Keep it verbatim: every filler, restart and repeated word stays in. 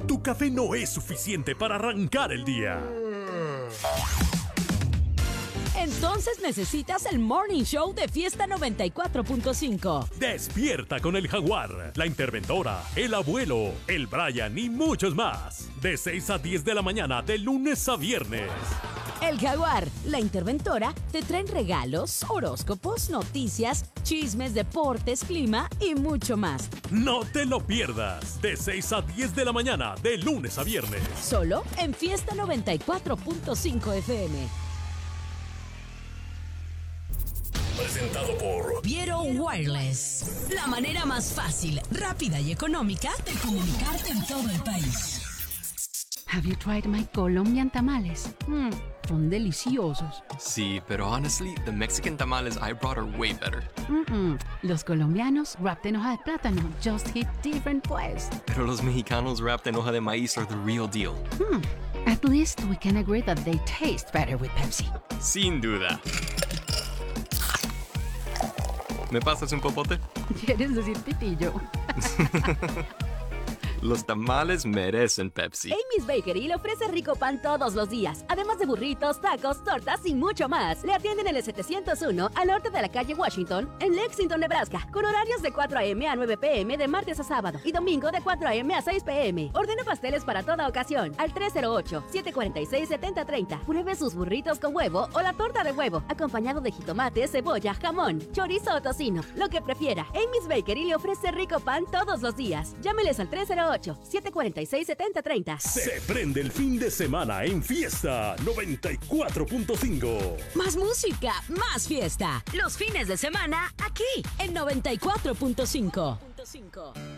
tu café no es suficiente para arrancar el día. Entonces necesitas el Morning Show de Fiesta noventa y cuatro punto cinco. Despierta con el Jaguar, la Interventora, el Abuelo, el Brian y muchos más. De seis a diez de la mañana, de lunes a viernes. El Jaguar, la Interventora, te traen regalos, horóscopos, noticias, chismes, deportes, clima y mucho más. No te lo pierdas. De seis a diez de la mañana, de lunes a viernes. Solo en Fiesta noventa y cuatro punto cinco F M. Presentado por Viero Wireless. La manera más fácil, rápida y económica de comunicarte en todo el país. Have you tried my Colombian tamales? Mm, son deliciosos. Sí, pero honestly, the Mexican tamales I brought are way better. Mm-mm. Los colombianos wrapped en hoja de plátano just hit different pues. Pero los mexicanos wrapped en hoja de maíz are the real deal. Hmm. At least we can agree that they taste better with Pepsi. Sin duda. ¿Me pasas un popote? ¿Quieres decir pitillo? Los tamales merecen Pepsi. Amy's Bakery le ofrece rico pan todos los días, además de burritos, tacos, tortas y mucho más. Le atienden en el setecientos uno al norte de la calle Washington, en Lexington, Nebraska, con horarios de cuatro a eme a nueve pe eme de martes a sábado y domingo de cuatro a eme a seis pe eme. Ordena pasteles para toda ocasión al tres cero ocho, siete cuatro seis, siete cero tres cero. Pruebe sus burritos con huevo o la torta de huevo, acompañado de jitomate, cebolla, jamón, chorizo o tocino, lo que prefiera. Amy's Bakery le ofrece rico pan todos los días. Llámeles al tres cero ocho, siete cuatro seis, siete cero tres cero. Se prende el fin de semana en Fiesta noventa y cuatro punto cinco. Más música, más fiesta. Los fines de semana aquí en noventa y cuatro punto cinco.